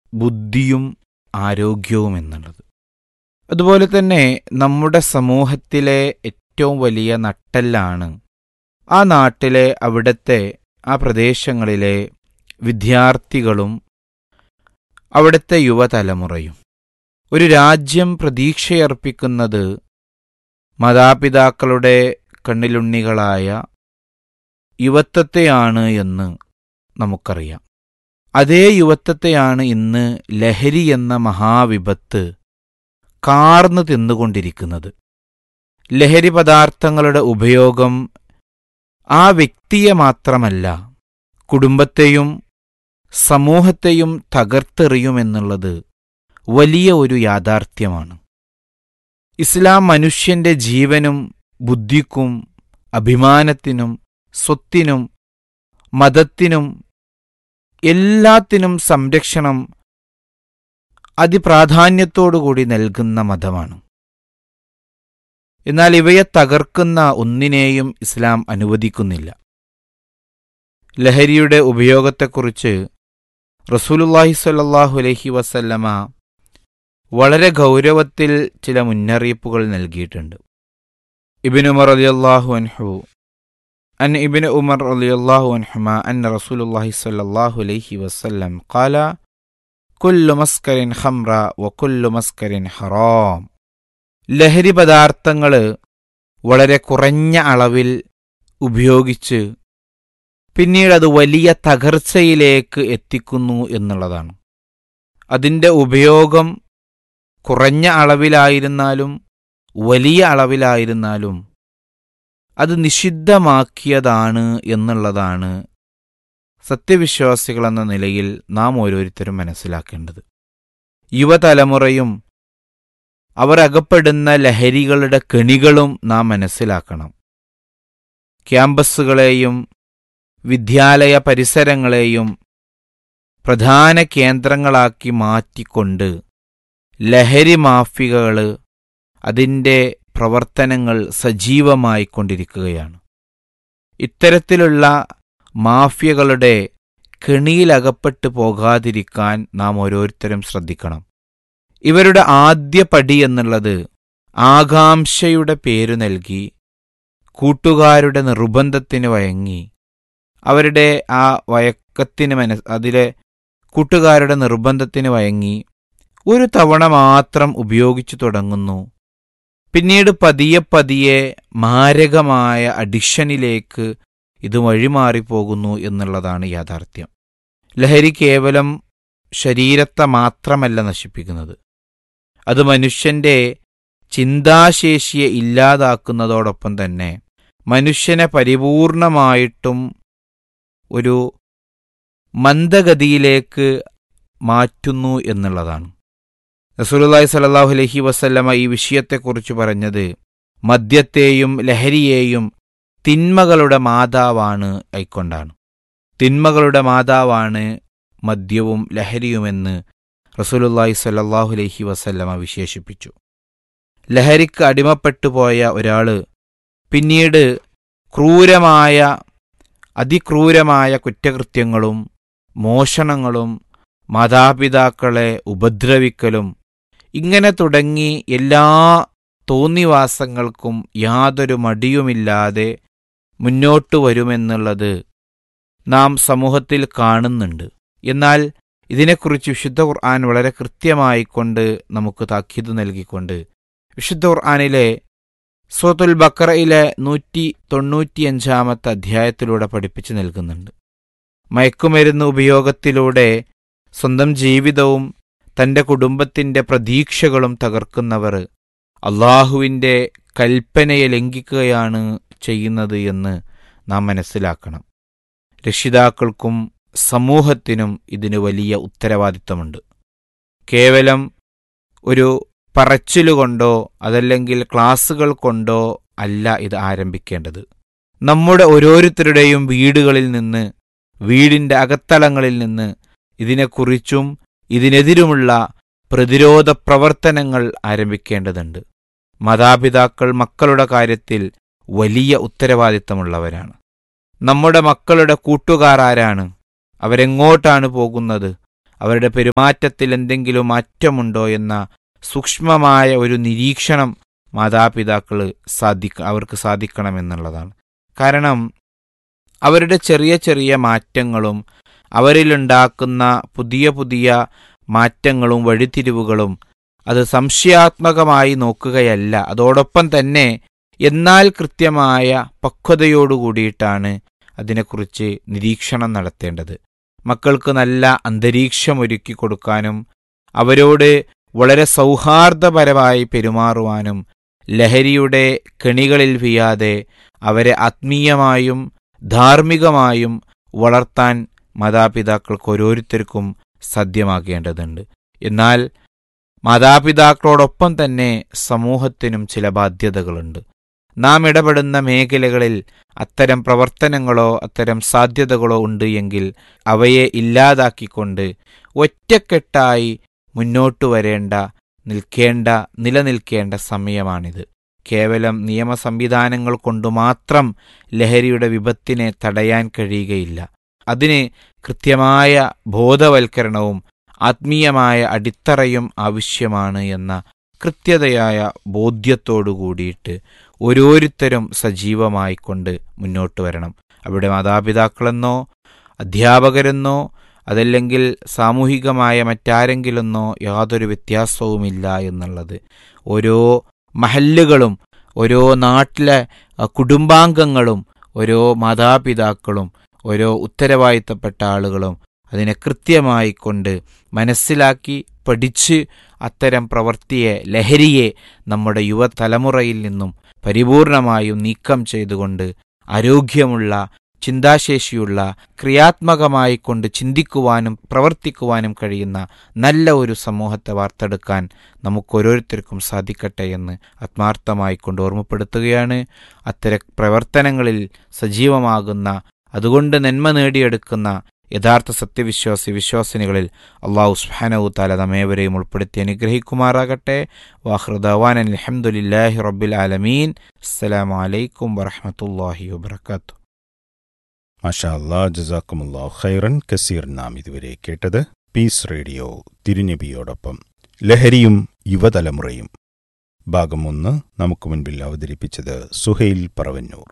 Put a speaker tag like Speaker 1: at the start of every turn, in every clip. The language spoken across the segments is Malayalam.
Speaker 1: ബുദ്ധിയും ആരോഗ്യവും എന്നുള്ളത്. അതുപോലെ തന്നെ നമ്മുടെ സമൂഹത്തിലെ ഏറ്റവും വലിയ നട്ടെല്ലാണ് ആ നാട്ടിലെ അവിടുത്തെ ആ പ്രദേശങ്ങളിലെ വിദ്യാർത്ഥികളും അവിടുത്തെ യുവതലമുറയും. ഒരു രാജ്യം പ്രതീക്ഷയർപ്പിക്കുന്നത് മാതാപിതാക്കളുടെ കണ്ണിലുണ്ണികളായ യുവത്വത്തെയാണ് എന്ന് നമുക്കറിയാം. അതേ യുവത്വത്തെയാണ് ഇന്ന് ലഹരി എന്ന മഹാവിപത്ത് കാർന്നു തിന്നുകൊണ്ടിരിക്കുന്നത്. ലഹരി പദാർത്ഥങ്ങളുടെ ഉപയോഗം ആ വ്യക്തിയെ മാത്രമല്ല, കുടുംബത്തെയും സമൂഹത്തെയും തകർത്തെറിയുമെന്നുള്ളത് വലിയ ഒരു യാഥാർത്ഥ്യമാണ്. ഇസ്ലാം മനുഷ്യന്റെ ജീവനും ബുദ്ധിക്കും അഭിമാനത്തിനും സ്വത്തിനും മതത്തിനും എല്ലാത്തിനും സംരക്ഷണം അതിപ്രാധാന്യത്തോടുകൂടി നൽകുന്ന മതമാണ്. എന്നാൽ ഇവയെ തകർക്കുന്ന ഒന്നിനെയും ഇസ്ലാം അനുവദിക്കുന്നില്ല. ലഹരിയുടെ ഉപയോഗത്തെക്കുറിച്ച് റസൂലുള്ളാഹി സ്വല്ലല്ലാഹു അലൈഹി വസല്ലമ വളരെ ഗൗരവത്തിൽ ചില മുന്നറിയിപ്പുകൾ നൽകിയിട്ടുണ്ട്. ഇബ്നു ഉമർ റളിയല്ലാഹു അൻഹു ഇബ്നു ഉമർ റളിയല്ലാഹു അൻഹുമ അന്ന റസൂലുള്ളാഹി സ്വല്ലല്ലാഹു അലൈഹി വസല്ലം ഖാല കുല്ലു മസ്കരിൻ ഖംറ വ കുല്ലു മസ്കരിൻ ഹറാം. ലഹരി പദാർത്ഥങ്ങൾ വളരെ കുറഞ്ഞ അളവിൽ ഉപയോഗിച്ച് പിന്നീട് അത് വലിയ തകർച്ചയിലേക്ക് എത്തിക്കുന്നു എന്നുള്ളതാണ്. അതിൻ്റെ ഉപയോഗം കുറഞ്ഞ അളവിലായിരുന്നാലും വലിയ അളവിലായിരുന്നാലും അത് നിഷിദ്ധമാക്കിയതാണ് എന്നുള്ളതാണ് സത്യവിശ്വാസികളെന്ന നിലയിൽ നാം ഓരോരുത്തരും മനസ്സിലാക്കേണ്ടത്. യുവതലമുറയും അവർ അകപ്പെടുന്ന ലഹരികളുടെ കെണികളും നാം മനസ്സിലാക്കണം. ക്യാമ്പസുകളെയും വിദ്യാലയ പരിസരങ്ങളെയും പ്രധാന കേന്ദ്രങ്ങളാക്കി മാറ്റിക്കൊണ്ട് ലഹരി മാഫിയകൾ അതിൻ്റെ പ്രവർത്തനങ്ങൾ സജീവമായിക്കൊണ്ടിരിക്കുകയാണ്. ഇത്തരത്തിലുള്ള മാഫിയകളുടെ കെണിയിലകപ്പെട്ടു പോകാതിരിക്കാൻ നാം ഓരോരുത്തരും ശ്രദ്ധിക്കണം. ഇവരുടെ ആദ്യ പടി എന്നുള്ളത് ആകാംക്ഷയുടെ പേരു നൽകി കൂട്ടുകാരുടെ നിർബന്ധത്തിന് വഴങ്ങി അവരുടെ ആ വഴക്കത്തിന് അതിലെ കൂട്ടുകാരുടെ നിർബന്ധത്തിന് വഴങ്ങി ഒരു തവണ മാത്രം ഉപയോഗിച്ചു തുടങ്ങുന്നു. പിന്നീട് പതിയെ പതിയെ മാരകമായ അഡിക്ഷനിലേക്ക് ഇത് വഴിമാറിപ്പോകുന്നു എന്നുള്ളതാണ് യാഥാർത്ഥ്യം. ലഹരി കേവലം ശരീരത്തെ മാത്രമല്ല നശിപ്പിക്കുന്നത്, അത് മനുഷ്യന്റെ ചിന്താശേഷിയെ ഇല്ലാതാക്കുന്നതോടൊപ്പം തന്നെ മനുഷ്യനെ പരിപൂർണമായിട്ടും ഒരു മന്ദഗതിയിലേക്ക് മാറ്റുന്നു എന്നുള്ളതാണ്. റസൂലുള്ളാഹി സ്വല്ലല്ലാഹു അലൈഹി വസല്ലമ ഈ വിഷയത്തെക്കുറിച്ച് പറഞ്ഞത് മദ്യത്തെയും ലഹരിയെയും തിന്മകളുടെ മാതാവാണ് ആയിക്കൊണ്ടാണ്. തിന്മകളുടെ മാതാവാണ് മദ്യവും ലഹരിയുമെന്ന് റസൂലുള്ളാഹി സ്വല്ലല്ലാഹു അലൈഹി വസല്ലമ വിശേഷിപ്പിച്ചു. ലഹരിക്ക് അടിമപ്പെട്ടു പോയ ഒരാൾ പിന്നീട് അതിക്രൂരമായ കുറ്റകൃത്യങ്ങളും മോഷണങ്ങളും മാതാപിതാക്കളെ ഉപദ്രവിക്കലും ഇങ്ങനെ തുടങ്ങി എല്ലാ തോന്നിവാസങ്ങൾക്കും യാതൊരു മടിയുമില്ലാതെ മുന്നോട്ടു വരുമെന്നുള്ളത് നാം സമൂഹത്തിൽ കാണുന്നുണ്ട്. എന്നാൽ ഇതിനെക്കുറിച്ച് വിശുദ്ധ ഖുർആൻ വളരെ കൃത്യമായിക്കൊണ്ട് നമുക്ക് താക്കീത് നൽകിക്കൊണ്ട് വിശുദ്ധ ഖുർആനിലെ സൂറത്തുൽ ബഖറയിലെ 195 അധ്യായത്തിലൂടെ പഠിപ്പിച്ചു നൽകുന്നുണ്ട്. മയക്കുമരുന്ന് ഉപയോഗത്തിലൂടെ സ്വന്തം ജീവിതവും തൻ്റെ കുടുംബത്തിൻ്റെ പ്രതീക്ഷകളും തകർക്കുന്നവർ അള്ളാഹുവിൻ്റെ കൽപ്പനയെ ലംഘിക്കുകയാണ് ചെയ്യുന്നത് എന്ന് നാം മനസ്സിലാക്കണം. രക്ഷിതാക്കൾക്കും സമൂഹത്തിനും ഇതിന് വലിയ ഉത്തരവാദിത്തമുണ്ട്. കേവലം ഒരു പറച്ചിലുകൊണ്ടോ അതല്ലെങ്കിൽ ക്ലാസുകൾ കൊണ്ടോ അല്ല ഇത് ആരംഭിക്കേണ്ടത്. നമ്മുടെ ഓരോരുത്തരുടെയും വീടുകളിൽ നിന്ന്, വീടിൻ്റെ അകത്തളങ്ങളിൽ നിന്ന് ഇതിനെക്കുറിച്ചും ഇതിനെതിരുമുള്ള പ്രതിരോധ പ്രവർത്തനങ്ങൾ ആരംഭിക്കേണ്ടതുണ്ട്. മാതാപിതാക്കൾ മക്കളുടെ കാര്യത്തിൽ വലിയ ഉത്തരവാദിത്തമുള്ളവരാണ്. നമ്മുടെ മക്കളുടെ കൂട്ടുകാർ ആരാണ്, അവരെങ്ങോട്ടാണ് പോകുന്നത്, അവരുടെ പെരുമാറ്റത്തിൽ എന്തെങ്കിലും മാറ്റമുണ്ടോ എന്ന സൂക്ഷ്മമായ ഒരു നിരീക്ഷണം അവർക്ക് സാധിക്കണമെന്നുള്ളതാണ്. കാരണം അവരുടെ ചെറിയ ചെറിയ മാറ്റങ്ങളും അവരിലുണ്ടാക്കുന്ന പുതിയ പുതിയ മാറ്റങ്ങളും വഴിത്തിരിവുകളും അത് സംശയാത്മകമായി നോക്കുകയല്ല, അതോടൊപ്പം തന്നെ എന്നാൽ കൃത്യമായ പക്വതയോടുകൂടിയിട്ടാണ് അതിനെക്കുറിച്ച് നിരീക്ഷണം നടത്തേണ്ടത്. മക്കൾക്ക് നല്ല അന്തരീക്ഷം ഒരുക്കി കൊടുക്കാനും അവരോട് വളരെ സൗഹാർദ്ദപരമായി പെരുമാറുവാനും ലഹരിയുടെ കെണികളിൽ വീഴാതെ അവരെ ആത്മീയമായും ധാർമ്മികമായും വളർത്താൻ മാതാപിതാക്കൾക്ക് ഓരോരുത്തർക്കും സാധ്യമാകേണ്ടതുണ്ട്. എന്നാൽ മാതാപിതാക്കളോടൊപ്പം തന്നെ സമൂഹത്തിനും ചില ബാധ്യതകളുണ്ട്. നാം ഇടപെടുന്ന മേഖലകളിൽ അത്തരം പ്രവർത്തനങ്ങളോ അത്തരം സാധ്യതകളോ ഉണ്ട് എങ്കിൽ അവയെ ഇല്ലാതാക്കിക്കൊണ്ട് ഒറ്റക്കെട്ടായി മുന്നോട്ടു വരേണ്ട നിലനിൽക്കേണ്ട സമയമാണിത്. കേവലം നിയമ സംവിധാനങ്ങൾ കൊണ്ട് മാത്രം ലഹരിയുടെ വിപത്തിനെ തടയാൻ കഴിയുകയില്ല. അതിന് കൃത്യമായ ബോധവൽക്കരണവും ആത്മീയമായ അടിത്തറയും ആവശ്യമാണ് എന്ന കൃത്യതയായ ബോധ്യത്തോടു കൂടിയിട്ട് ഓരോരുത്തരും സജീവമായിക്കൊണ്ട് മുന്നോട്ട് വരണം. അവിടെ മാതാപിതാക്കളെന്നോ അധ്യാപകരെന്നോ അതല്ലെങ്കിൽ സാമൂഹികമായ മറ്റാരെങ്കിലെന്നോ യാതൊരു വ്യത്യാസവുമില്ല എന്നുള്ളത് ഓരോ മഹല്ലുകളും ഓരോ നാട്ടിലെ കുടുംബാംഗങ്ങളും ഓരോ മാതാപിതാക്കളും ഓരോ ഉത്തരവാദിത്തപ്പെട്ട ആളുകളും അതിനെ കൃത്യമായി കൊണ്ട് മനസ്സിലാക്കി പഠിച്ച് അത്തരം പ്രവൃത്തിയെ, ലഹരിയെ നമ്മുടെ യുവതലമുറയിൽ നിന്നും പരിപൂർണമായും നീക്കം ചെയ്തുകൊണ്ട് ആരോഗ്യമുള്ള, ചിന്താശേഷിയുള്ള, ക്രിയാത്മകമായി കൊണ്ട് ചിന്തിക്കുവാനും പ്രവർത്തിക്കുവാനും കഴിയുന്ന നല്ല ഒരു സമൂഹത്തെ വാർത്തെടുക്കാൻ നമുക്കോരോരുത്തർക്കും സാധിക്കട്ടെ എന്ന് ആത്മാർത്ഥമായി കൊണ്ട് ഓർമ്മപ്പെടുത്തുകയാണ്. അത്തരം പ്രവർത്തനങ്ങളിൽ സജീവമാകുന്ന, അതുകൊണ്ട് നന്മ നേടിയെടുക്കുന്ന യഥാർത്ഥ വിശ്വാസിനികളിൽ അല്ലാഹു സുബ്ഹാനഹു തആല നമ്മേവരെയും ഉൾപ്പെടുത്തി അനുഗ്രഹിക്കുമാറാകട്ടെ. വാഖിറു ദഅവാന അൽഹംദുലില്ലാഹി റബ്ബിൽ ആലമീൻ. അസ്സലാമു അലൈക്കും വറഹ്മത്തുള്ളാഹി വബറകാതുഹു.
Speaker 2: മാഷാ അല്ലാഹ്, ജസാക്കുമുല്ലാഹു ഖൈറൻ കസീർ. നാം ഇതുവരെ കേട്ടത് പീസ് റേഡിയോ തിരുനബിയോടൊപ്പം ലഹരിയും യുവതലമുറയും ഭാഗം 1 നമുക്ക് മുൻപിൽ അവതരിപ്പിച്ചത് സുഹൈൽ പറവന്നൂർ.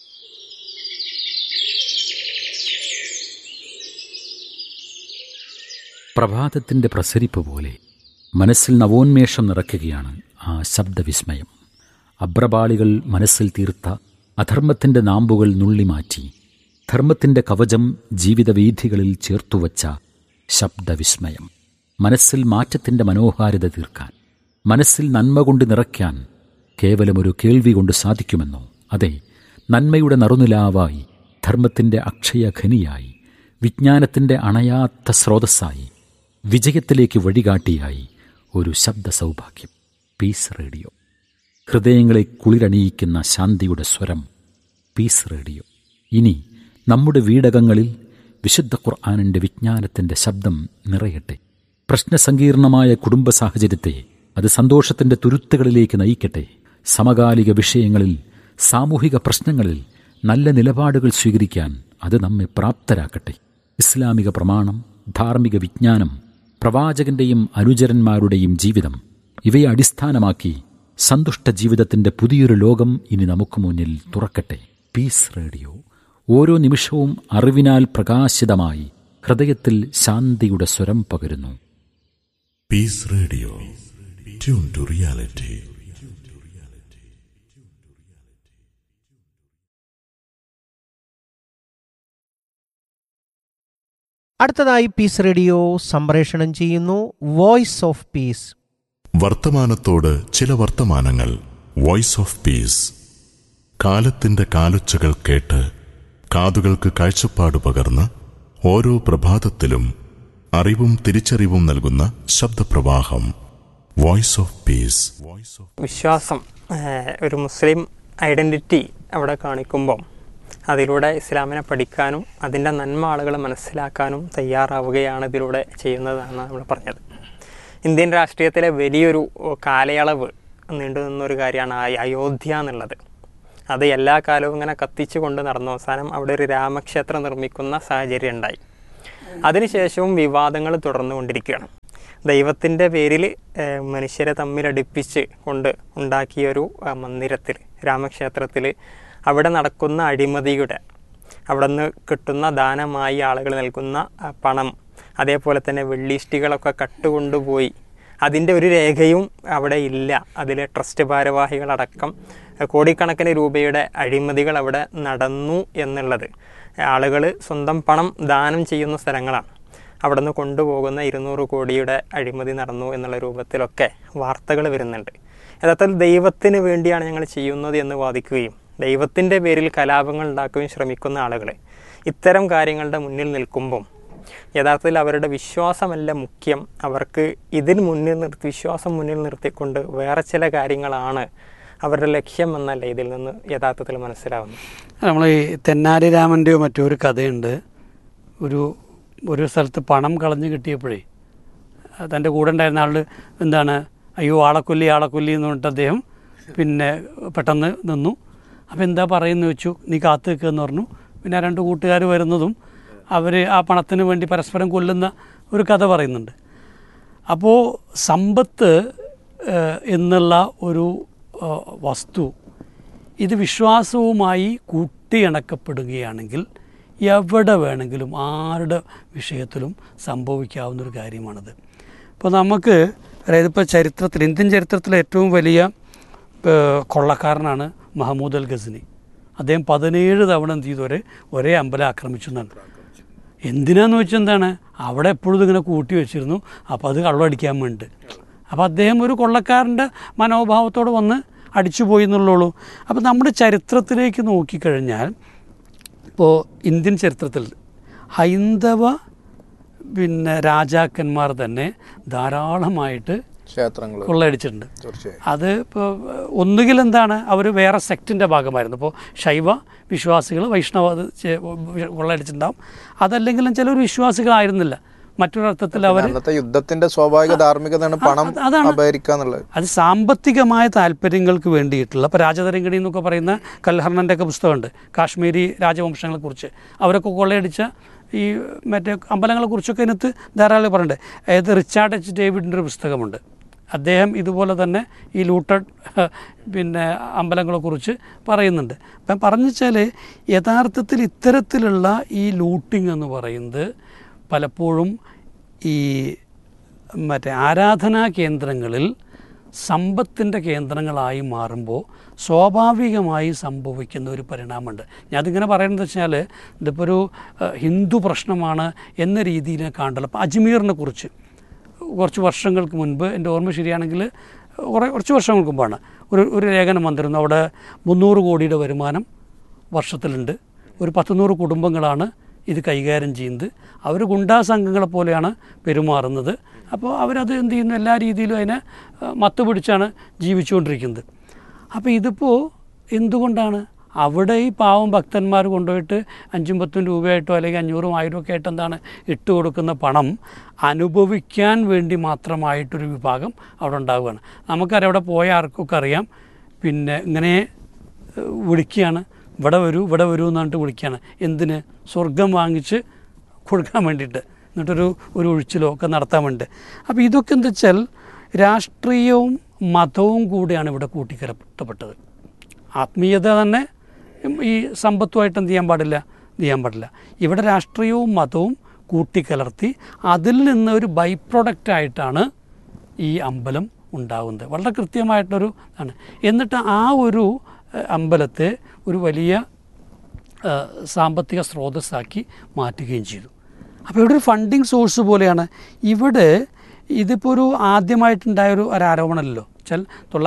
Speaker 3: പ്രഭാതത്തിൻ്റെ പ്രസരിപ്പ് പോലെ മനസ്സിൽ നവോന്മേഷം നിറയ്ക്കുകയാണ് ആ ശബ്ദവിസ്മയം. അബ്രപാളികൾ മനസ്സിൽ തീർത്ത അധർമ്മത്തിൻ്റെ നാമ്പുകൾ നുള്ളിമാറ്റി ധർമ്മത്തിൻ്റെ കവചം ജീവിതവീഥികളിൽ ചേർത്തുവച്ച ശബ്ദവിസ്മയം. മനസ്സിൽ മാറ്റത്തിൻ്റെ മനോഹാരിത തീർക്കാൻ, മനസ്സിൽ നന്മ കൊണ്ട് നിറയ്ക്കാൻ കേവലമൊരു കേൾവി കൊണ്ട് സാധിക്കുമെന്നോ? അതെ, നന്മയുടെ നറുനിലാവായി, ധർമ്മത്തിൻ്റെ അക്ഷയഖനിയായി, വിജ്ഞാനത്തിൻ്റെ അണയാത്ത സ്രോതസ്സായി, വിജയത്തിലേക്ക് വഴികാട്ടിയായി ഒരു ശബ്ദ സൗഭാഗ്യം. പീസ് റേഡിയോ, ഹൃദയങ്ങളെ കുളിരണിയിക്കുന്ന ശാന്തിയുടെ സ്വരം. Piece radio. ഇനി നമ്മുടെ വീടകങ്ങളിൽ വിശുദ്ധ ഖുർആനിൻ്റെ വിജ്ഞാനത്തിൻ്റെ ശബ്ദം നിറയട്ടെ. പ്രശ്നസങ്കീർണമായ കുടുംബ സാഹചര്യത്തെ അത് സന്തോഷത്തിൻ്റെ തുരുത്തുകളിലേക്ക് നയിക്കട്ടെ. സമകാലിക വിഷയങ്ങളിൽ, സാമൂഹിക പ്രശ്നങ്ങളിൽ നല്ല നിലപാടുകൾ സ്വീകരിക്കാൻ അത് നമ്മെ പ്രാപ്തരാക്കട്ടെ. ഇസ്ലാമിക പ്രമാണം, ധാർമ്മിക വിജ്ഞാനം, പ്രവാചകന്റെയും അനുചരന്മാരുടെയും ജീവിതം, ഇവയെ അടിസ്ഥാനമാക്കി സന്തുഷ്ട ജീവിതത്തിൻ്റെ പുതിയൊരു ലോകം ഇനി നമുക്ക് മുന്നിൽ തുറക്കട്ടെ. പീസ് റേഡിയോ ഓരോ നിമിഷവും അറിവിനാൽ പ്രകാശിതമായി ഹൃദയത്തിൽ ശാന്തിയുടെ സ്വരം പകരുന്നു.
Speaker 4: Piece radio, tune to reality.
Speaker 5: അടുത്തതായി പീസ് റേഡിയോ സംപ്രേഷണം ചെയ്യുന്നു വോയിസ് ഓഫ് പീസ്.
Speaker 4: വർത്തമാനത്തോട് ചില വർത്തമാനങ്ങൾ. Voice of peace. കാലത്തിന്റെ കാലൊച്ചകൾ കേട്ട് കാതുകൾക്ക് കാഴ്ചപ്പാട് പകർന്ന് ഓരോ പ്രഭാതത്തിലും അറിവും തിരിച്ചറിവും നൽകുന്ന ശബ്ദപ്രവാഹം. Voice of peace.
Speaker 6: വിശ്വാസം, ഒരു മുസ്ലിം ഐഡൻറ്റിറ്റി അവിടെ കാണിക്കുമ്പം അതിലൂടെ ഇസ്ലാമിനെ പഠിക്കാനും അതിൻ്റെ നന്മ ആളുകൾ മനസ്സിലാക്കാനും തയ്യാറാവുകയാണ് ഇതിലൂടെ ചെയ്യുന്നതാണ് നമ്മൾ പറഞ്ഞത്. ഇന്ത്യൻ രാഷ്ട്രീയത്തിലെ വലിയൊരു കാലയളവ് നീണ്ടു നിന്നൊരു കാര്യമാണ് അയോധ്യ എന്നുള്ളത്. അത് എല്ലാ കാലവും ഇങ്ങനെ കത്തിച്ചു കൊണ്ട് നടന്നു. അവസാനം അവിടെ ഒരു രാമക്ഷേത്രം നിർമ്മിക്കുന്ന സാഹചര്യം ഉണ്ടായി. അതിനുശേഷവും വിവാദങ്ങൾ തുടർന്നുകൊണ്ടിരിക്കുകയാണ്. ദൈവത്തിൻ്റെ പേരിൽ മനുഷ്യരെ തമ്മിലടിപ്പിച്ച് കൊണ്ട് ഉണ്ടാക്കിയൊരു മന്ദിരത്തിൽ, രാമക്ഷേത്രത്തിൽ, അവിടെ നടക്കുന്ന അഴിമതിയുടെ, അവിടെ നിന്ന് കിട്ടുന്ന ദാനമായി ആളുകൾ നൽകുന്ന പണം, അതേപോലെ തന്നെ വെള്ളിഷ്ടികളൊക്കെ കട്ടുകൊണ്ടുപോയി അതിൻ്റെ ഒരു രേഖയും അവിടെ ഇല്ല. അതിലെ ട്രസ്റ്റ് ഭാരവാഹികളടക്കം കോടിക്കണക്കിന് രൂപയുടെ അഴിമതികൾ അവിടെ നടന്നു എന്നുള്ളത്, ആളുകൾ സ്വന്തം പണം ദാനം ചെയ്യുന്ന സ്ഥലങ്ങളാണ്. അവിടെ നിന്ന് കൊണ്ടുപോകുന്ന 200 കോടിയുടെ അഴിമതി നടന്നു എന്നുള്ള രൂപത്തിലൊക്കെ വാർത്തകൾ വരുന്നുണ്ട്. യഥാർത്ഥത്തിൽ ദൈവത്തിന് വേണ്ടിയാണ് ഞങ്ങൾ ചെയ്യുന്നത് എന്ന് വാദിക്കുകയും ദൈവത്തിൻ്റെ പേരിൽ കലാപങ്ങൾ ഉണ്ടാക്കുകയും ശ്രമിക്കുന്ന ആളുകൾ ഇത്തരം കാര്യങ്ങളുടെ മുന്നിൽ നിൽക്കുമ്പം യഥാർത്ഥത്തിൽ അവരുടെ വിശ്വാസമല്ല മുഖ്യം. അവർക്ക് ഇതിന് മുന്നിൽ നിർത്തി, വിശ്വാസം മുന്നിൽ നിർത്തിക്കൊണ്ട് വേറെ ചില കാര്യങ്ങളാണ് അവരുടെ ലക്ഷ്യം എന്നല്ല ഇതിൽ നിന്ന് യഥാർത്ഥത്തിൽ മനസ്സിലാവുന്നു.
Speaker 7: നമ്മൾ ഈ തെന്നാലി രാമൻ്റെയോ മറ്റൊരു കഥയുണ്ട്. ഒരു സ്ഥലത്ത് പണം കളഞ്ഞു കിട്ടിയപ്പോഴേ തൻ്റെ കൂടെ ഉണ്ടായിരുന്ന ആൾ എന്താണ്, അയ്യോ ആളെക്കൊല്ലി എന്ന് പറഞ്ഞിട്ട് അദ്ദേഹം പിന്നെ പെട്ടെന്ന് നിന്നു. അപ്പോൾ എന്താ പറയുന്നത് വെച്ചു, നീ കാത്തു നിൽക്കുകയെന്ന് പറഞ്ഞു. പിന്നെ 2 കൂട്ടുകാർ വരുന്നതും അവർ ആ പണത്തിന് വേണ്ടി പരസ്പരം കൊല്ലുന്ന ഒരു കഥ പറയുന്നുണ്ട്. അപ്പോൾ സമ്പത്ത് എന്നുള്ള ഒരു വസ്തു ഇത് വിശ്വാസവുമായി കൂട്ടിയിണക്കപ്പെടുകയാണെങ്കിൽ എവിടെ വേണമെങ്കിലും ആരുടെ വിഷയത്തിലും സംഭവിക്കാവുന്നൊരു കാര്യമാണത്. ഇപ്പോൾ നമുക്ക്, അതായത് ഇപ്പോൾ ചരിത്രത്തിൽ, ഇന്ത്യൻ ചരിത്രത്തിലെ ഏറ്റവും വലിയ കൊള്ളക്കാരനാണ് മഹമ്മൂദ് അൽ ഗസ്നി. അദ്ദേഹം 17 തവണ എന്ത് ചെയ്തു, ഒരേ അമ്പലം ആക്രമിച്ചു എന്നാണ്. എന്തിനാന്ന് വെച്ചാൽ എന്താണ്, അവിടെ എപ്പോഴും ഇതിങ്ങനെ കൂട്ടി വെച്ചിരുന്നു. അപ്പോൾ അത് കള്ളടിക്കാൻ വേണ്ടി. അപ്പോൾ അദ്ദേഹം ഒരു കൊള്ളക്കാരൻ്റെ മനോഭാവത്തോടെ വന്ന് അടിച്ചു പോയി എന്നുള്ളൂ. അപ്പോൾ നമ്മുടെ ചരിത്രത്തിലേക്ക് നോക്കിക്കഴിഞ്ഞാൽ, ഇപ്പോൾ ഇന്ത്യൻ ചരിത്രത്തിൽ ഹൈന്ദവ രാജാക്കന്മാർ തന്നെ ധാരാളമായിട്ട് ക്ഷേത്രങ്ങൾ കൊള്ളയടിച്ചിട്ടുണ്ട്. അത് ഇപ്പോൾ ഒന്നുകിൽ എന്താണ്, അവർ വേറെ സെക്റ്റിൻ്റെ ഭാഗമായിരുന്നു. ഇപ്പോൾ ശൈവ വിശ്വാസികൾ വൈഷ്ണവ കൊള്ളയടിച്ചിട്ടുണ്ടാവും. അതല്ലെങ്കിലും ചിലർ വിശ്വാസികളായിരുന്നില്ല. മറ്റൊരർത്ഥത്തിൽ അവർ
Speaker 8: യുദ്ധത്തിന്റെ സ്വാഭാവിക ധാർമ്മികതയാണ് പണം അപഹരിക്കാന്നുള്ളത്.
Speaker 7: അത് സാമ്പത്തികമായ താല്പര്യങ്ങൾക്ക് വേണ്ടിയിട്ടുള്ള, ഇപ്പോൾ രാജതരംഗിണി എന്നൊക്കെ പറയുന്ന കൽഹർണൻ്റെ ഒക്കെ പുസ്തകമുണ്ട്, കാശ്മീരി രാജവംശങ്ങളെക്കുറിച്ച്. അവരൊക്കെ കൊള്ളയടിച്ച ഈ മറ്റേ അമ്പലങ്ങളെക്കുറിച്ചൊക്കെ ഇതിനകത്ത് ധാരാളം പറയുന്നുണ്ട്. അതായത് റിച്ചാർഡ് എച്ച് ഡേവിഡിൻ്റെ ഒരു പുസ്തകമുണ്ട്. അദ്ദേഹം ഇതുപോലെ തന്നെ ഈ ലൂട്ടഡ് അമ്പലങ്ങളെക്കുറിച്ച് പറയുന്നുണ്ട്. അപ്പം പറഞ്ഞു വെച്ചാൽ യഥാർത്ഥത്തിൽ ഇത്തരത്തിലുള്ള ഈ ലൂട്ടിംഗ് എന്ന് പറയുന്നത് പലപ്പോഴും ഈ ആരാധനാ കേന്ദ്രങ്ങളിൽ സമ്പത്തിൻ്റെ കേന്ദ്രങ്ങളായി മാറുമ്പോൾ സ്വാഭാവികമായി സംഭവിക്കുന്ന ഒരു പരിണാമമുണ്ട്. ഞാനതിങ്ങനെ പറയുന്നത് വെച്ചാൽ ഇതിപ്പോൾ ഒരു ഹിന്ദു പ്രശ്നമാണ് എന്ന രീതിയിൽ കാണണ്ടല്ലോ. അപ്പോൾ അജ്മീറിനെ കുറിച്ച് കുറച്ച് വർഷങ്ങൾക്ക് മുൻപ്, എൻ്റെ ഓർമ്മ ശരിയാണെങ്കിൽ കുറച്ച് വർഷങ്ങൾക്ക് മുമ്പാണ്, ഒരു ലേഖനം വന്നിരുന്നു. അവിടെ 300 കോടിയുടെ വരുമാനം വർഷത്തിലുണ്ട്. ഒരു 100 കുടുംബങ്ങളാണ് ഇത് കൈകാര്യം ചെയ്യുന്നത്. അവർ ഗുണ്ടാ സംഘങ്ങളെ പോലെയാണ് പെരുമാറുന്നത്. അപ്പോൾ അവരത് എന്ത് ചെയ്യുന്നു, എല്ലാ രീതിയിലും അതിനെ മത്ത് പിടിച്ചാണ് ജീവിച്ചുകൊണ്ടിരിക്കുന്നത്. അപ്പോൾ ഇതിപ്പോൾ എന്തുകൊണ്ടാണ് അവിടെ ഈ പാവം ഭക്തന്മാർ കൊണ്ടുപോയിട്ട് 5-10 രൂപയായിട്ടോ അല്ലെങ്കിൽ 500-1000 ഒക്കെ ആയിട്ട് എന്താണ് ഇട്ട് കൊടുക്കുന്ന പണം അനുഭവിക്കാൻ വേണ്ടി മാത്രമായിട്ടൊരു വിഭാഗം അവിടെ ഉണ്ടാവുകയാണ്. നമുക്കറിയാം, അവിടെ പോയ ആർക്കൊക്കെ അറിയാം, ഇങ്ങനെ വിളിക്കുകയാണ്, ഇവിടെ വരൂ എന്ന് പറഞ്ഞിട്ട് വിളിക്കുകയാണ്. എന്തിന്? സ്വർഗം വാങ്ങിച്ച് കൊടുക്കാൻ വേണ്ടിയിട്ട്, എന്നിട്ടൊരു ഒഴിച്ചിലോ ഒക്കെ നടത്താൻ വേണ്ടി. അപ്പോൾ ഇതൊക്കെ എന്താ വെച്ചാൽ രാഷ്ട്രീയവും മതവും കൂടെയാണ് ഇവിടെ കൂട്ടിക്കലർത്തപ്പെട്ടത്. ആത്മീയത തന്നെ ഈ സമ്പത്തുമായിട്ട് എന്ത് ചെയ്യാൻ പാടില്ല. ഇവിടെ രാഷ്ട്രീയവും മതവും കൂട്ടിക്കലർത്തി അതിൽ നിന്ന് ഒരു ബൈ പ്രൊഡക്റ്റായിട്ടാണ് ഈ അമ്പലം ഉണ്ടാകുന്നത്. വളരെ കൃത്യമായിട്ടൊരു ഇതാണ്. എന്നിട്ട് ആ ഒരു അമ്പലത്തെ ഒരു വലിയ സാമ്പത്തിക സ്രോതസ്സാക്കി മാറ്റുകയും ചെയ്തു. അപ്പോൾ ഇവിടെ ഒരു ഫണ്ടിങ് സോഴ്സ് പോലെയാണ്. ഇവിടെ ഇതിപ്പോൾ ഒരു ആദ്യമായിട്ടുണ്ടായൊരു ആരോപണമല്ലോ. വെച്ചാൽ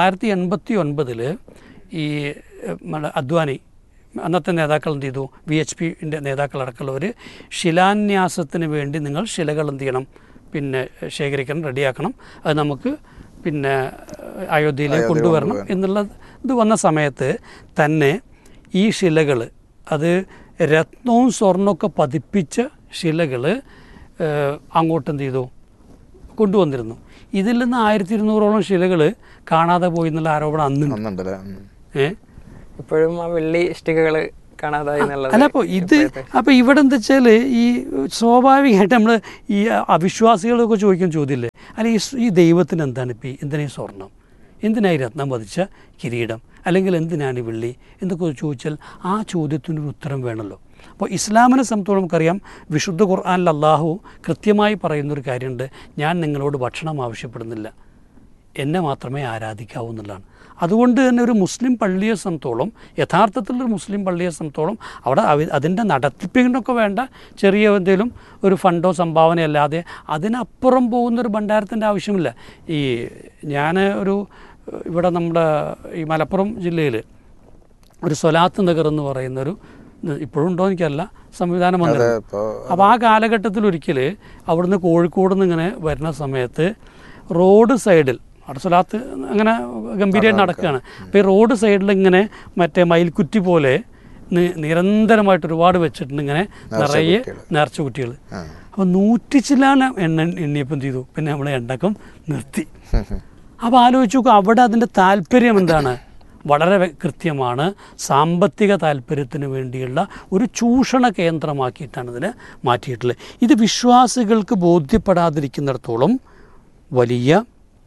Speaker 7: 1989 ഈ അദ്വാനി, അന്നത്തെ നേതാക്കൾ എന്ത് ചെയ്തു, VHPൻ്റെ നേതാക്കളടക്കമുള്ളവർ ശിലാന്യാസത്തിന് വേണ്ടി നിങ്ങൾ ശിലകൾ എന്ത് ചെയ്യണം, ശേഖരിക്കണം, റെഡിയാക്കണം, അത് നമുക്ക് അയോധ്യയിലേക്ക് കൊണ്ടുവരണം എന്നുള്ള ഇത് വന്ന സമയത്ത് തന്നെ ഈ ശിലകൾ, അത് രത്നവും സ്വർണ്ണമൊക്കെ പതിപ്പിച്ച ശിലകൾ അങ്ങോട്ട് എന്ത് ചെയ്തു, കൊണ്ടുവന്നിരുന്നു. ഇതിൽ നിന്ന് 1200ഓളം ശിലകൾ കാണാതെ പോയി എന്നുള്ള ആരോപണം അന്നുണ്ട്.
Speaker 6: ഇപ്പോഴും ആ വെള്ളി ഇഷ്ടികകൾ കാണാതായി എന്നുള്ളത്.
Speaker 7: അല്ല, അപ്പോൾ ഇവിടെ എന്താ വെച്ചാൽ ഈ സ്വാഭാവികമായിട്ട് നമ്മൾ ഈ അവിശ്വാസികളൊക്കെ ചോദിക്കുന്ന ചോദ്യമില്ലേ, അല്ല ഈ ദൈവത്തിന് എന്താണ് എന്തിനാ ഈ സ്വർണം, എന്തിനായി രത്നം പതിച്ച കിരീടം, അല്ലെങ്കിൽ എന്തിനാണ് ഈ വെള്ളി എന്നൊക്കെ ചോദിച്ചാൽ ആ ചോദ്യത്തിനൊരു ഉത്തരം വേണമല്ലോ. അപ്പോൾ ഇസ്ലാമിനെ സംബന്ധിച്ചോളം നമുക്കറിയാം, വിശുദ്ധ ഖുർആനിൽ അള്ളാഹു കൃത്യമായി പറയുന്നൊരു കാര്യമുണ്ട്, ഞാൻ നിങ്ങളോട് ഭക്ഷണം ആവശ്യപ്പെടുന്നില്ല, എന്നെ മാത്രമേ ആരാധിക്കാവൂ എന്നുള്ളതാണ്. അതുകൊണ്ട് തന്നെ ഒരു മുസ്ലിം പള്ളിയെ സംബന്ധിച്ചോളം, യഥാർത്ഥത്തിലൊരു മുസ്ലിം പള്ളിയെ സംബന്ധിച്ചോളം അവിടെ അതിൻ്റെ നടത്തിപ്പിനൊക്കെ വേണ്ട ചെറിയ എന്തെങ്കിലും ഒരു ഫണ്ടോ സംഭാവനയല്ലാതെ അതിനപ്പുറം പോകുന്നൊരു ഭണ്ഡാരത്തിൻ്റെ ആവശ്യമില്ല. ഞാൻ ഇവിടെ നമ്മുടെ ഈ മലപ്പുറം ജില്ലയിൽ ഒരു സ്വലാത്ത് നഗർ എന്ന് പറയുന്നൊരു, ഇപ്പോഴും ഉണ്ടോ എനിക്കല്ല, സംവിധാനം വന്നിട്ടുണ്ട്. അപ്പോൾ ആ കാലഘട്ടത്തിൽ ഒരിക്കൽ അവിടുന്ന് കോഴിക്കോട് നിന്ന് ഇങ്ങനെ വരുന്ന സമയത്ത് റോഡ് സൈഡിൽ അവിടെ സ്വലാത്ത് അങ്ങനെ ഗംഭീരമായിട്ട് നടക്കുകയാണ്. അപ്പോൾ ഈ റോഡ് സൈഡിൽ ഇങ്ങനെ മറ്റേ മയിൽക്കുറ്റി പോലെ നിരന്തരമായിട്ട് ഒരുപാട് വെച്ചിട്ടുണ്ട് ഇങ്ങനെ നിറയെ നേർച്ച കുറ്റികൾ. അപ്പോൾ 100 ചില്ലാന എണ്ണിയപ്പം എന്ത് ചെയ്തു, പിന്നെ നമ്മൾ എണ്ണക്കം നിർത്തി. അപ്പോൾ ആലോചിച്ച് നോക്കുക, അവിടെ അതിൻ്റെ താല്പര്യം എന്താണ്, വളരെ കൃത്യമാണ്, സാമ്പത്തിക താല്പര്യത്തിന് വേണ്ടിയുള്ള ഒരു ചൂഷണ കേന്ദ്രമാക്കിയിട്ടാണ് ഇതിനെ മാറ്റിയിട്ടുള്ളത്. ഇത് വിശ്വാസികൾക്ക് ബോധ്യപ്പെടാതിരിക്കുന്നിടത്തോളം വലിയ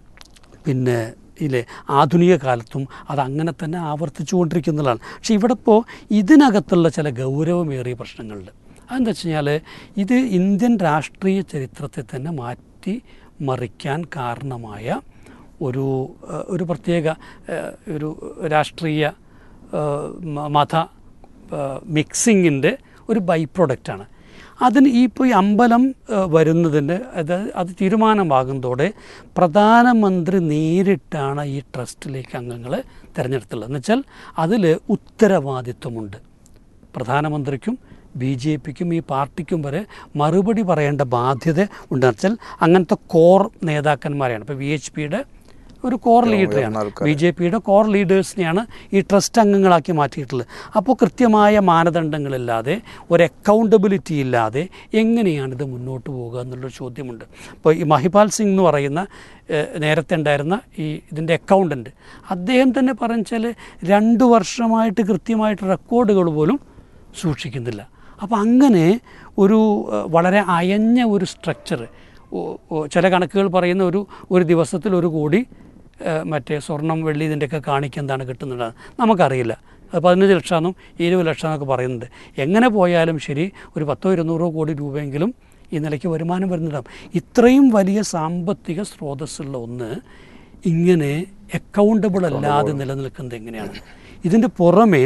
Speaker 7: ആധുനിക കാലത്തും അതങ്ങനെ തന്നെ ആവർത്തിച്ചുകൊണ്ടിരിക്കുന്നതാണ്. പക്ഷെ ഇവിടെ ഇപ്പോൾ ഇതിനകത്തുള്ള ചില ഗൗരവമേറിയ പ്രശ്നങ്ങളുണ്ട്. അതെന്താ വെച്ച് കഴിഞ്ഞാൽ ഇത് ഇന്ത്യൻ രാഷ്ട്രീയ ചരിത്രത്തെ തന്നെ മാറ്റി മറിക്കാൻ കാരണമായ ഒരു പ്രത്യേക ഒരു രാഷ്ട്രീയ മത മിക്സിങ്ങിൻ്റെ ഒരു ബൈ പ്രൊഡക്റ്റാണ്. അതിന് ഇപ്പോൾ ഈ അമ്പലം വരുന്നതിൻ്റെ അത് തീരുമാനമാകുന്നതോടെ പ്രധാനമന്ത്രി നേരിട്ടാണ് ഈ ട്രസ്റ്റിലേക്ക് അംഗങ്ങളെ തിരഞ്ഞെടുത്തുള്ളത്. എന്നുവെച്ചാൽ അതിൽ ഉത്തരവാദിത്വമുണ്ട്. പ്രധാനമന്ത്രിക്കും BJPക്കും ഈ പാർട്ടിക്കും വരെ മറുപടി പറയേണ്ട ബാധ്യത ഉണ്ടെന്ന് വെച്ചാൽ അങ്ങനത്തെ കോർ നേതാക്കന്മാരെയാണ്. ഇപ്പോൾ VHPയുടെ ഒരു കോർ ലീഡറെയാണ്, BJPയുടെ കോർ ലീഡേഴ്സിനെയാണ് ഈ ട്രസ്റ്റ് അംഗങ്ങളാക്കി മാറ്റിയിട്ടുള്ളത്. അപ്പോൾ കൃത്യമായ മാനദണ്ഡങ്ങളില്ലാതെ ഒരു അക്കൗണ്ടബിലിറ്റി ഇല്ലാതെ എങ്ങനെയാണിത് മുന്നോട്ട് പോകുക എന്നുള്ളൊരു ചോദ്യമുണ്ട്. ഇപ്പോൾ ഈ മഹിപാൽ സിംഗ് എന്ന് പറയുന്ന നേരത്തെ ഉണ്ടായിരുന്ന ഇതിൻ്റെ അക്കൗണ്ടൻറ്റ്, അദ്ദേഹം തന്നെ പറഞ്ഞാൽ 2 വർഷമായിട്ട് കൃത്യമായിട്ട് റെക്കോർഡുകൾ പോലും സൂക്ഷിക്കുന്നില്ല. അപ്പോൾ അങ്ങനെ ഒരു വളരെ അയഞ്ഞ ഒരു സ്ട്രക്ചർ, ചില കണക്കുകൾ പറയുന്ന ഒരു ദിവസത്തിൽ 1 കോടി മറ്റേ സ്വർണം വെള്ളി ഇതിൻ്റെയൊക്കെ കാണിക്കെന്താണ് കിട്ടുന്നത് നമുക്കറിയില്ല. 15 ലക്ഷമെന്നും 20 ലക്ഷം എന്നൊക്കെ പറയുന്നുണ്ട്. എങ്ങനെ പോയാലും ശരി ഒരു 100-200 കോടി രൂപയെങ്കിലും ഈ നിലയ്ക്ക് വരുമാനം വരുന്നുണ്ടാകും. ഇത്രയും വലിയ സാമ്പത്തിക സ്രോതസ്സുള്ള ഒന്ന് ഇങ്ങനെ അക്കൗണ്ടബിൾ അല്ലാതെ നിലനിൽക്കുന്നത് എങ്ങനെയാണ്? ഇതിൻ്റെ പുറമേ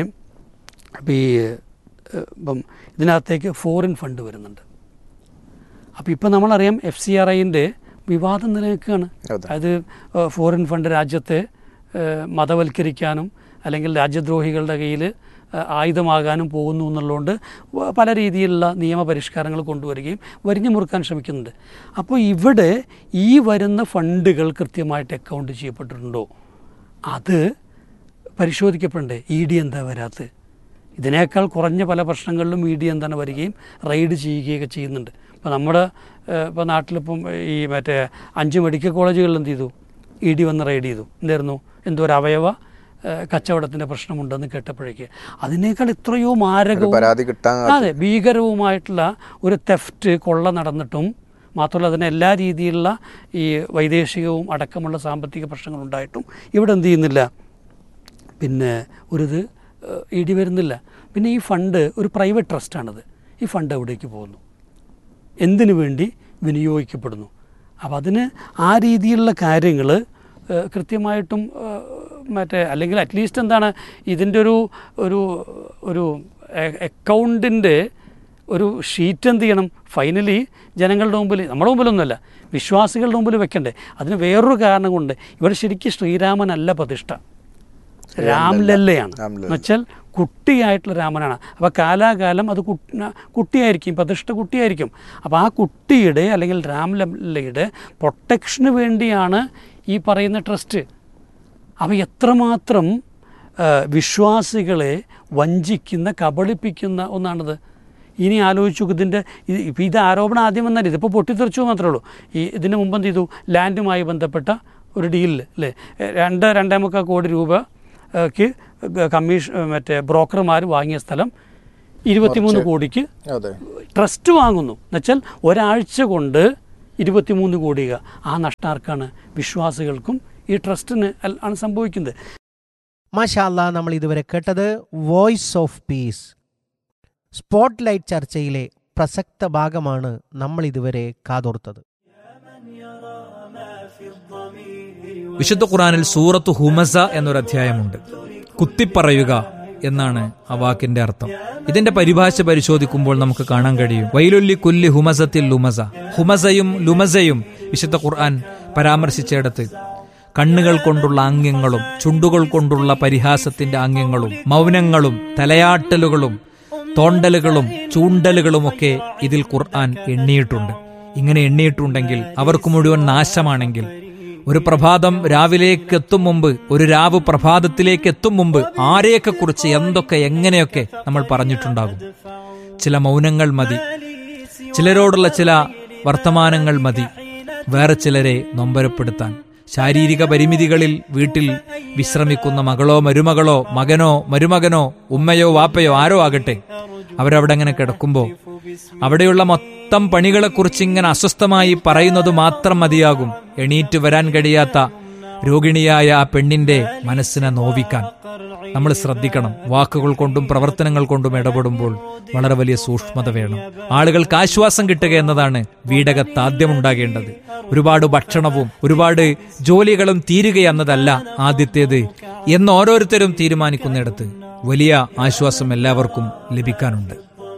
Speaker 7: ഇപ്പം ഇതിനകത്തേക്ക് ഫോറിൻ ഫണ്ട് വരുന്നുണ്ട്. അപ്പോൾ ഇപ്പം നമ്മളറിയാം FCRIൻ്റെ വിവാദം നിലനിൽക്കുകയാണ്. അതായത് ഫോറിൻ ഫണ്ട് രാജ്യത്തെ മതവൽക്കരിക്കാനും അല്ലെങ്കിൽ രാജ്യദ്രോഹികളുടെ കയ്യിൽ ആയുധമാകാനും പോകുന്നു എന്നുള്ളതുകൊണ്ട് പല രീതിയിലുള്ള നിയമപരിഷ്കാരങ്ങൾ കൊണ്ടുവരികയും വരിഞ്ഞു മുറുക്കാൻ ശ്രമിക്കുന്നുണ്ട്. അപ്പോൾ ഇവിടെ ഈ വരുന്ന ഫണ്ടുകൾ കൃത്യമായിട്ട് അക്കൗണ്ട് ചെയ്യപ്പെട്ടിട്ടുണ്ടോ, അത് പരിശോധിക്കപ്പെടണ്ടേ? ED എന്താ വരാത്തത്? ഇതിനേക്കാൾ കുറഞ്ഞ പല പ്രശ്നങ്ങളിലും ED എന്താണ് വരികയും റെയ്ഡ് ചെയ്യുകയൊക്കെ ചെയ്യുന്നുണ്ട്. ഇപ്പോൾ നാട്ടിലിപ്പം ഈ മറ്റേ 5 മെഡിക്കൽ കോളേജുകളിൽ എന്ത് ചെയ്തു, ED വന്ന് റെയ്ഡ് ചെയ്തു. എന്തായിരുന്നു, എന്തോ ഒരു അവയവ കച്ചവടത്തിൻ്റെ പ്രശ്നമുണ്ടെന്ന് കേട്ടപ്പോഴേക്ക് അതിനേക്കാൾ എത്രയോ മാരകവും ഭീകരവുമായിട്ടുള്ള ഒരു തെഫ്റ്റ് കൊള്ള നടന്നിട്ടും മാത്രമല്ല അതിന് എല്ലാ രീതിയിലുള്ള ഈ വൈദേശികവും അടക്കമുള്ള സാമ്പത്തിക പ്രശ്നങ്ങളുണ്ടായിട്ടും ഇവിടെ എന്ത് ചെയ്യുന്നില്ല, പിന്നെ ED വരുന്നില്ല. പിന്നെ ഈ ഫണ്ട് ഒരു പ്രൈവറ്റ് ട്രസ്റ്റാണിത്. ഈ ഫണ്ട് എവിടേക്ക് പോകുന്നു, എന്തിനു വേണ്ടി വിനിയോഗിക്കപ്പെടുന്നു? അപ്പോൾ അതിന് ആ രീതിയിലുള്ള കാര്യങ്ങൾ കൃത്യമായിട്ടും അല്ലെങ്കിൽ അറ്റ്ലീസ്റ്റ് എന്താണ് ഇതിൻ്റെ ഒരു അക്കൗണ്ടിൻ്റെ ഒരു ഷീറ്റ് എന്ത് ചെയ്യണം, ഫൈനലി ജനങ്ങളുടെ മുമ്പിൽ, നമ്മുടെ മുമ്പിലൊന്നുമല്ല വിശ്വാസികളുടെ മുമ്പിൽ വെക്കണ്ടേ. അതിന് വേറൊരു കാരണം കൊണ്ട് ഇവിടെ ശരിക്കും ശ്രീരാമനല്ല പ്രതിഷ്ഠ, രാംലല്ലയാണ്. എന്നുവെച്ചാൽ കുട്ടിയായിട്ടുള്ള രാമനാണ്. അപ്പോൾ കാലാകാലം അത് കുട്ടിയായിരിക്കും, പ്രതിഷ്ഠ കുട്ടിയായിരിക്കും. അപ്പോൾ ആ കുട്ടിയുടെ അല്ലെങ്കിൽ രാംലല്ലയുടെ പ്രൊട്ടക്ഷന് വേണ്ടിയാണ് ഈ പറയുന്ന ട്രസ്റ്റ്. അപ്പോൾ എത്രമാത്രം വിശ്വാസികളെ വഞ്ചിക്കുന്ന കബളിപ്പിക്കുന്ന ഒന്നാണിത്. ഇനി ആലോചിച്ചു ഇത് ആരോപണം ആദ്യം വന്നാൽ ഇതിപ്പോൾ പൊട്ടിത്തെറിച്ചു മാത്രമേ ഉള്ളൂ. ഇതിന് മുമ്പ് എന്ത് ചെയ്തു, ലാൻഡുമായി ബന്ധപ്പെട്ട ഒരു ഡീലിൽ അല്ലേ 2.25 കോടി രൂപയ്ക്ക് മറ്റേ ബ്രോക്കർമാർ വാങ്ങിയ സ്ഥലം 23 കോടിക്ക് ട്രസ്റ്റ് വാങ്ങുന്നു. എന്നുവെച്ചാൽ ഒരാഴ്ച കൊണ്ട് 23 കോടി. ആ നഷ്ടാർക്കാണ്? വിശ്വാസികൾക്കും ഈ ട്രസ്റ്റിന് ആണ് സംഭവിക്കുന്നത്.
Speaker 5: മാഷാ അല്ലാ, നമ്മൾ ഇതുവരെ കേട്ടത് voice of peace spot light ചർച്ചയിലെ പ്രസക്ത ഭാഗമാണ് നമ്മൾ ഇതുവരെ കാതോർത്തത്.
Speaker 9: വിശുദ്ധ ഖുർആനിൽ സൂറത്ത് ഹുമസ എന്നൊരു അധ്യായമുണ്ട്. കുത്തിപ്പറയുക എന്നാണ് ആ വാക്കിന്റെ അർത്ഥം. ഇതിന്റെ പരിഭാഷ പരിശോധിക്കുമ്പോൾ നമുക്ക് കാണാൻ കഴിയും, വൈലുല്ലി കുല്ലി ഹുമസത്തിൽ ലുമസ. ഹുമസയും ലുമസയും വിശുദ്ധ ഖുർആൻ പരാമർശിച്ചിടത്ത് കണ്ണുകൾ കൊണ്ടുള്ള ആംഗ്യങ്ങളും ചുണ്ടുകൾ കൊണ്ടുള്ള പരിഹാസത്തിന്റെ ആംഗ്യങ്ങളും മൗനങ്ങളും തലയാട്ടലുകളും തോണ്ടലുകളും ചൂണ്ടലുകളുമൊക്കെ ഇതിൽ ഖുർആൻ എണ്ണിയിട്ടുണ്ട്. ഇങ്ങനെ എണ്ണിയിട്ടുണ്ടെങ്കിൽ അവർക്ക് മുഴുവൻ നാശമാണെങ്കിൽ, ഒരു പ്രഭാതം രാവിലേക്ക് എത്തും മുമ്പ്, ഒരു രാവ് പ്രഭാതത്തിലേക്ക് എത്തും മുമ്പ് ആരെയൊക്കെ കുറിച്ച് എന്തൊക്കെ എങ്ങനെയൊക്കെ നമ്മൾ പറഞ്ഞിട്ടുണ്ടാകും. ചില മൗനങ്ങൾ മതി, ചിലരോടുള്ള ചില വർത്തമാനങ്ങൾ മതി വേറെ ചിലരെ നൊമ്പരപ്പെടുത്താൻ. ശാരീരിക പരിമിതികളിൽ വീട്ടിൽ വിശ്രമിക്കുന്ന മകളോ മരുമകളോ മകനോ മരുമകനോ ഉമ്മയോ വാപ്പയോ ആരോ ആകട്ടെ, അവരവിടെ അങ്ങനെ കിടക്കുമ്പോൾ അവിടെയുള്ള മൊത്തം പണികളെക്കുറിച്ച് ഇങ്ങനെ അസ്വസ്ഥമായി പറയുന്നത് മാത്രം മതിയാകും എണീറ്റ് വരാൻ കഴിയാത്ത രോഗിണിയായ ആ പെണ്ണിന്റെ മനസ്സിനെ നോവിക്കാൻ. നമ്മൾ ശ്രദ്ധിക്കണം. വാക്കുകൾ കൊണ്ടും പ്രവർത്തനങ്ങൾ കൊണ്ടും ഇടപെടുമ്പോൾ വളരെ വലിയ സൂക്ഷ്മത വേണം. ആളുകൾക്ക് ആശ്വാസം കിട്ടുക എന്നതാണ് വീടകത്ത് ആദ്യം ഉണ്ടാകേണ്ടത്. ഒരുപാട് ഭക്ഷണവും ഒരുപാട് ജോലികളും തീരുക എന്നതല്ല ആദ്യത്തേത് എന്ന് ഓരോരുത്തരും തീരുമാനിക്കുന്നിടത്ത് വലിയ ആശ്വാസം എല്ലാവർക്കും ലഭിക്കാനുണ്ട്.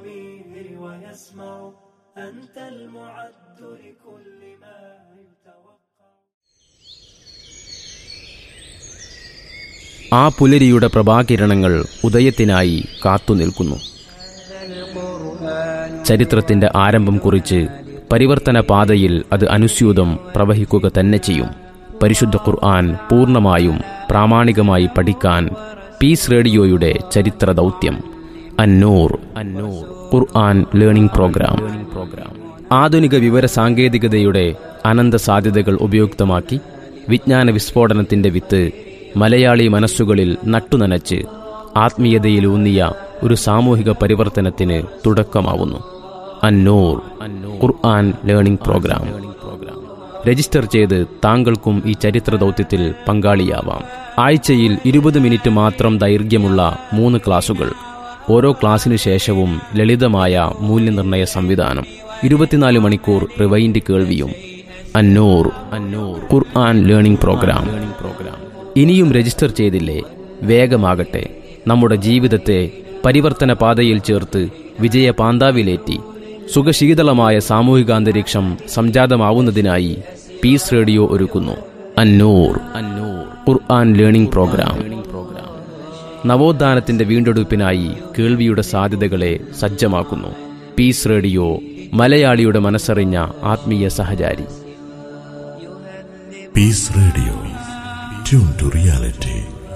Speaker 10: ആ പുലരിയുടെ പ്രഭാകിരണങ്ങൾ ഉദയത്തിനായി കാത്തുനിൽക്കുന്നു. ചരിത്രത്തിന്റെ ആരംഭം കുറിച്ച് പരിവർത്തന പാതയിൽ അത് അനുസ്യൂതം പ്രവഹിക്കുക തന്നെ ചെയ്യും. പരിശുദ്ധ ഖുർആൻ പൂർണ്ണമായും പ്രാമാണികമായി പഠിക്കാൻ പീസ് റേഡിയോയുടെ ചരിത്ര ദൗത്യം അന്നൂർ ഖുർആൻ ലേണിംഗ് പ്രോഗ്രാം. ആധുനിക വിവര സാങ്കേതികതയുടെ അനന്ത സാധ്യതകൾ ഉപയുക്തമാക്കി വിജ്ഞാന വിസ്ഫോടനത്തിന്റെ വിത്ത് മലയാളി മനസ്സുകളിൽ നട്ടുനനച്ച് ആത്മീയതയിലൂന്നിയ ഒരു സാമൂഹിക പരിവർത്തനത്തിന് തുടക്കമാവുന്നു. അന്നൂർ ഖുർആൻ ലേണിംഗ് പ്രോഗ്രാം. രജിസ്റ്റർ ചെയ്ത് താങ്കൾക്കും ഈ ചരിത്ര ദൗത്യത്തിൽ പങ്കാളിയാവാം. ആഴ്ചയിൽ 20 മിനിറ്റ് മാത്രം ദൈർഘ്യമുള്ള 3 ക്ലാസുകൾ. ഓരോ ക്ലാസ്സിനു ശേഷവും ലളിതമായ മൂല്യനിർണ്ണയ സംവിധാനം. 24 മണിക്കൂർ റിവൈൻഡ് കേൾവിയും. അന്നൂർ ഖുർആൻ ലേണിംഗ് പ്രോഗ്രാം. ഇനിയും രജിസ്റ്റർ ചെയ്തില്ലേ? വേഗമാകട്ടെ. നമ്മുടെ ജീവിതത്തെ പരിവർത്തന പാതയിൽ ചേർത്ത് വിജയ പാന്താവിലേറ്റി സുഖശീതളമായ സാമൂഹികാന്തരീക്ഷം സംജാതമാവുന്നതിനായി പീസ് റേഡിയോ ഒരുക്കുന്നു അന്നൂർ ഖുർആൻ ലേണിംഗ് പ്രോഗ്രാം. നവോത്ഥാനത്തിന്റെ വീണ്ടെടുപ്പിനായി കേൾവിയുടെ സാധ്യതകളെ സജ്ജമാക്കുന്നു. പീസ് റേഡിയോ, മലയാളിയുടെ മനസ്സറിഞ്ഞ ആത്മീയ സഹചാരി.
Speaker 4: Piece radio, tune to reality.